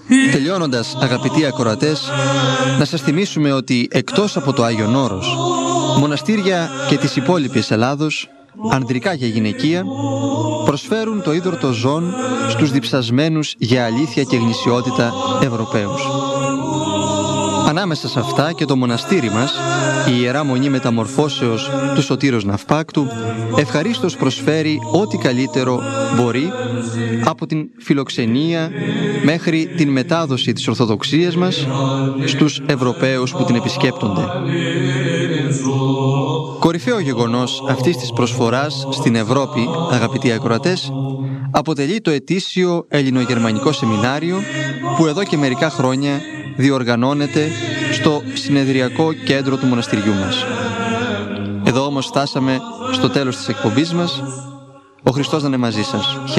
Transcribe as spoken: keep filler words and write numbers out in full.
Τελειώνοντας, αγαπητοί ακροατές, να σας θυμίσουμε ότι εκτός από το Άγιον Όρος, μοναστήρια και της υπόλοιπης Ελλάδος, ανδρικά και γυναικεία, προσφέρουν το ίδρυτο ζώων στους διψασμένους για αλήθεια και γνησιότητα Ευρωπαίους. Ανάμεσα σε αυτά και το μοναστήρι μας, η Ιερά Μονή Μεταμορφώσεως του Σωτήρος Ναυπάκτου, ευχαρίστως προσφέρει ό,τι καλύτερο μπορεί, από την φιλοξενία μέχρι την μετάδοση της Ορθοδοξίας μας στους Ευρωπαίους που την επισκέπτονται. Κορυφαίο γεγονός αυτής της προσφοράς στην Ευρώπη, αγαπητοί ακροατές, αποτελεί το ετήσιο ελληνογερμανικό σεμινάριο που εδώ και μερικά χρόνια διοργανώνεται στο συνεδριακό κέντρο του μοναστηριού μας. Εδώ όμως φτάσαμε στο τέλος της εκπομπής μας. Ο Χριστός να είναι μαζί σας.